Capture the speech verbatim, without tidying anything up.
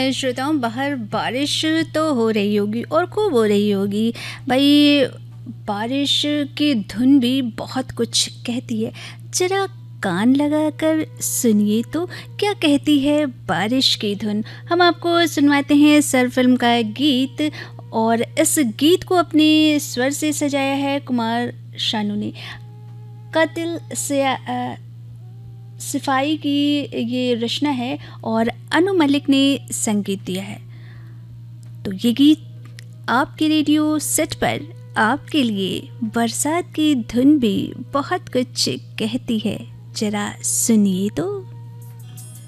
है श्रोताओं, बाहर बारिश तो हो रही होगी और खूब हो रही होगी भाई। बारिश की धुन भी बहुत कुछ कहती है, जरा कान लगाकर सुनिए तो क्या कहती है बारिश की धुन। हम आपको सुनवाते हैं सर फिल्म का गीत, और इस गीत को अपने स्वर से सजाया है कुमार शानू ने। कातिल से आ, सिफाई की ये रचना है और अनु मलिक ने संगीत दिया है। तो ये गीत आपके रेडियो सेट पर आपके लिए बरसात की धुन भी बहुत कुछ कहती है, जरा सुनिए तो।